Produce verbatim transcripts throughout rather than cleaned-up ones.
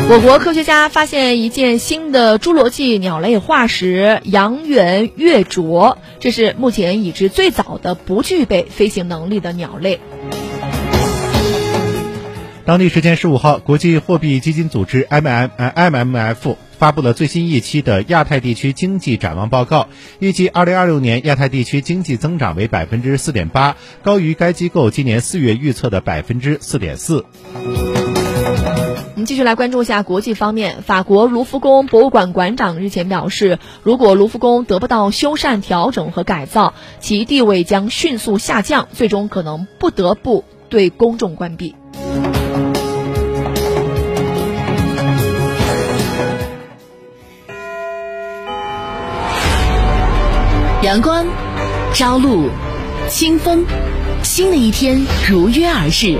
我国科学家发现一件新的侏罗纪鸟类化石——阳源月啄，这是目前已知最早的不具备飞行能力的鸟类。 当地时间十五号，国际货币基金组织 M M F 发布了最新一期的亚太地区经济展望报告，预计二零二六年亚太地区经济增长为 百分之四点八， 高于该机构今年四月预测的 百分之四点四。 我们继续来关注一下国际方面。法国卢浮宫博物馆馆长日前表示，如果卢浮宫得不到修缮、调整和改造，其地位将迅速下降，最终可能不得不对公众关闭。 阳光、朝露、清风，新的一天如约而至。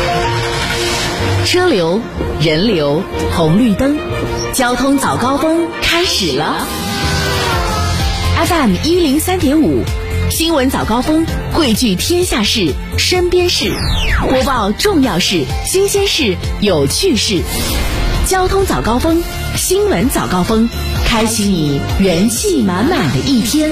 车流、人流、红绿灯，交通早高峰开始了。F M 一零三点五，新闻早高峰汇聚天下事、身边事，播报重要事、新鲜事、有趣事。交通早高峰，新闻早高峰，开启你元气满满的一天。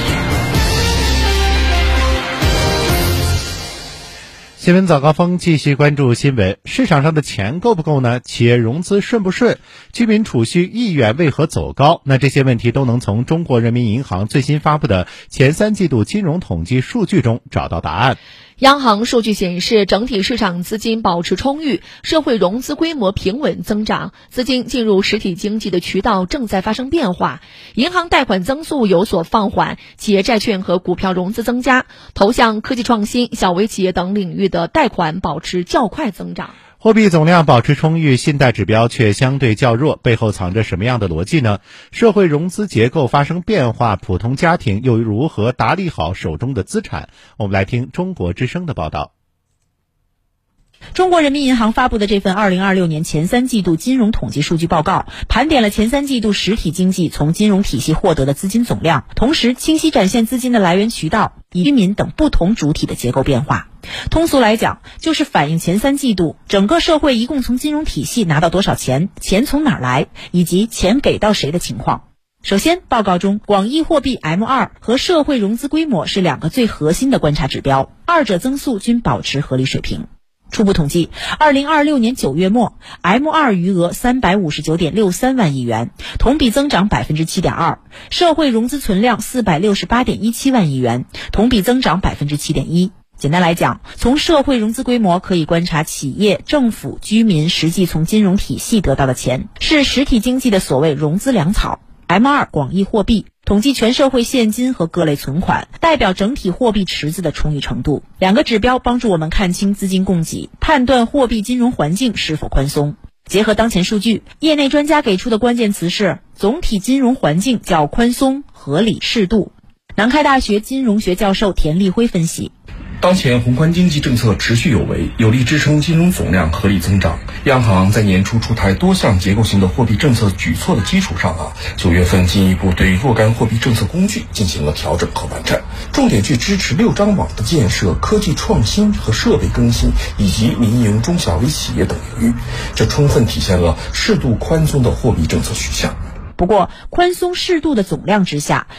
新闻早高峰继续关注新闻。市场上的钱够不够呢？企业融资顺不顺？居民储蓄意愿为何走高？那这些问题都能从中国人民银行最新发布的前三季度金融统计数据中找到答案。 央行数据显示，整体市场资金保持充裕，社会融资规模平稳增长，资金进入实体经济的渠道正在发生变化，银行贷款增速有所放缓，企业债券和股票融资增加，投向科技创新、小微企业等领域的贷款保持较快增长。 货币总量保持充裕，信贷指标却相对较弱，背后藏着什么样的逻辑呢？社会融资结构发生变化，普通家庭又如何打理好手中的资产？我们来听中国之声的报道。 中国人民银行发布的这份二零二六年前三季度金融统计数据报告，盘点了前三季度实体经济从金融体系获得的资金总量，同时清晰展现资金的来源渠道、居民等不同主体的结构变化。通俗来讲，就是反映前三季度整个社会一共从金融体系拿到多少钱，钱从哪儿来，以及钱给到谁的情况。首先，报告中广义货币 M 二 和社会融资规模是两个最核心的观察指标，二者增速均保持合理水平。初步统计，二零二六年九月末 M 二 余额 三百五十九点六三万亿元，同比增长 百分之七点二， 社会融资存量 四百六十八点一七万亿元，同比增长 百分之七点一。简单来讲，从社会融资规模可以观察企业、政府、居民实际从金融体系得到的钱，是实体经济的所谓融资粮草。M 二 广义货币统计全社会现金和各类存款，代表整体货币池子的充裕程度。两个指标帮助我们看清资金供给，判断货币金融环境是否宽松。结合当前数据，业内专家给出的关键词是总体金融环境较宽松、合理、适度。南开大学金融学教授田立辉分析， 当前宏观经济政策持续有为，有力支撑金融总量合理增长。央行在年初出台多项结构性的货币政策举措的基础上啊，九月份进一步对若干货币政策工具进行了调整和完善，重点去支持六张网的建设、科技创新和设备更新，以及民营中小微企业等领域，这充分体现了适度宽松的货币政策取向。 不过，宽松适度的总量之下，